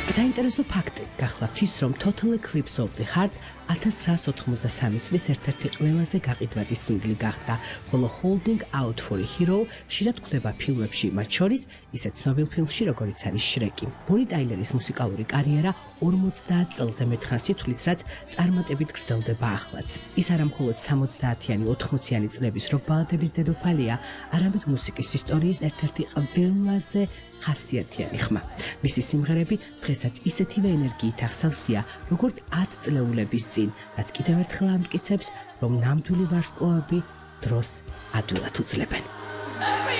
საინტერესო ფაქტი გახლავთ ის, რომ Total Eclipse of the Heart 1983 წლის ერთ-ერთი ყველაზე გაყიდვადი სინგლი გახდა, ხოლო Holding Out for a Hero ხშირად გვხვდება ფილმებში, მათ შორის ისეთ ცნობილ ფილმში, როგორიც არის შრეკი. ბონი ტაილერის მუსიკალური კარიერა 50 წელზე მეტხანს ითვლის, რაც წარმატებით გრძელდება ახლაც. ის არა მხოლოდ 70-იანი, 80-იანი წლების როკ ბალადების დედოფალია, არამედ მუსიკის ისტორიის ერთ-ერთი ყველაზე ხასიათიანი ხმა. მისი სიმღერები დღესაც ისეთივე ენერგიით ახსავსია, როგორც 10 წლეულების წინ, რაც კიდევ ერთხელ ამტკიცებს, რომ ნამდვილი ვარსკვლავები დროს ადვილად უძლებენ.